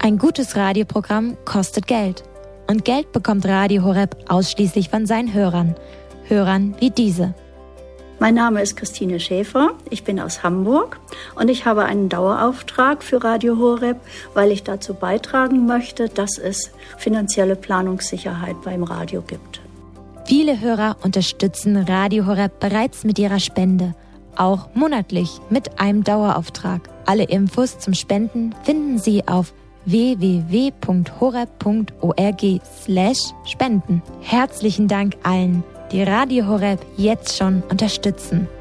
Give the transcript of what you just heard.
Ein gutes Radioprogramm kostet Geld. Und Geld bekommt Radio Horeb ausschließlich von seinen Hörern. Hörern wie diese. Mein Name ist Christine Schäfer, ich bin aus Hamburg und ich habe einen Dauerauftrag für Radio Horeb, weil ich dazu beitragen möchte, dass es finanzielle Planungssicherheit beim Radio gibt. Viele Hörer unterstützen Radio Horeb bereits mit ihrer Spende, auch monatlich mit einem Dauerauftrag. Alle Infos zum Spenden finden Sie auf www.horeb.org/spenden. Herzlichen Dank allen, die Radio Horeb jetzt schon unterstützen.